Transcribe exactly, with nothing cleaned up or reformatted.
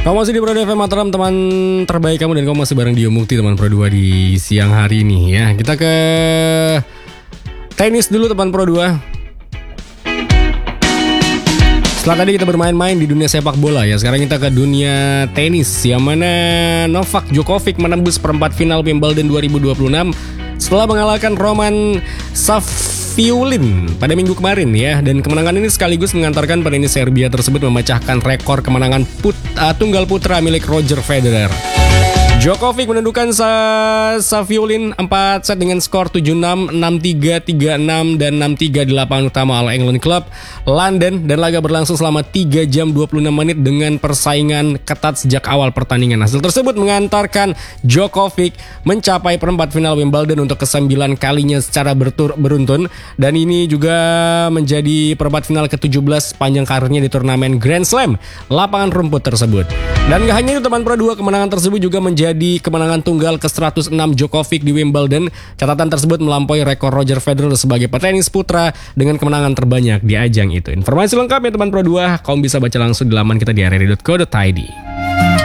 Kamu masih di Pro dua F M Mataram, teman terbaik kamu, dan kamu masih bareng Dio Mukti, teman Pro dua di siang hari ini ya. Kita ke tenis dulu, teman Pro dua. Setelah tadi kita bermain-main di dunia sepak bola ya, sekarang kita ke dunia tenis, yang mana Novak Djokovic menembus perempat final Wimbledon dua ribu dua puluh enam setelah mengalahkan Roman Safiullin pada minggu kemarin ya. Dan kemenangan ini sekaligus mengantarkan petenis Serbia tersebut memecahkan rekor kemenangan put, uh, tunggal putra milik Roger Federer. Djokovic menundukkan Sa- Safiullin empat set dengan skor tujuh enam, enam tiga, tiga enam, dan enam tiga di lapangan utama All England Club London, dan laga berlangsung selama tiga jam dua puluh enam menit dengan persaingan ketat sejak awal pertandingan. Hasil tersebut mengantarkan Djokovic mencapai perempat final Wimbledon untuk kesembilan kalinya secara bertur- beruntun, dan ini juga menjadi perempat final ke tujuh belas sepanjang karirnya di turnamen Grand Slam lapangan rumput tersebut. Dan gak hanya itu, teman Pro dua, kemenangan tersebut juga menjadi di kemenangan tunggal ke seratus enam Djokovic di Wimbledon. Catatan tersebut melampaui rekor Roger Federer sebagai petenis putra dengan kemenangan terbanyak di ajang itu. Informasi lengkapnya, teman Pro dua, kamu bisa baca langsung di laman kita di r r i dot co dot i d.